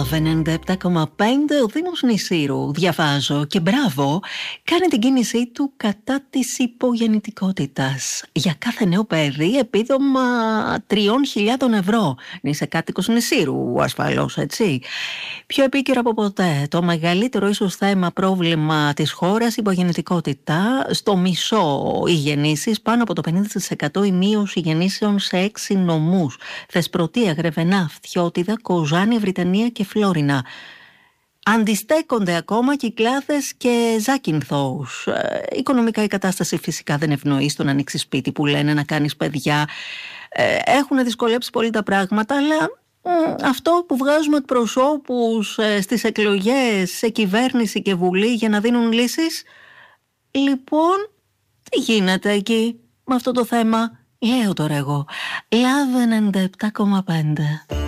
Love 97,5. Ο Δήμος Νησήρου, διαβάζω, και μπράβο, κάνει την κίνησή του κατά της υπογεννητικότητας. Για κάθε νέο παιδί επίδομα 3.000 ευρώ. Είσαι κάτοικος Νησήρου, ασφαλώς, έτσι. Πιο επίκαιρο από ποτέ, το μεγαλύτερο ίσως θέμα πρόβλημα της χώρας, υπογεννητικότητα. Στο μισό οι γεννήσεις, πάνω από το 50% η μείωση γεννήσεων σε 6 νομούς. Θεσπρωτεία, Γρεβενά, Φθιώτιδα, Κοζάνη, Βρυτανία και Φλόρινα. Αντιστέκονται ακόμα Κυκλάδες και Ζάκυνθος. Οικονομικά η κατάσταση φυσικά δεν ευνοεί στο να ανοίξει σπίτι που λένε, να κάνεις παιδιά. Έχουν δυσκολέψει πολύ τα πράγματα, αλλά αυτό που βγάζουμε εκπροσώπους στις εκλογές, σε κυβέρνηση και βουλή για να δίνουν λύσεις, λοιπόν, τι γίνεται εκεί με αυτό το θέμα? Λέω τώρα εγώ. Love 97,5.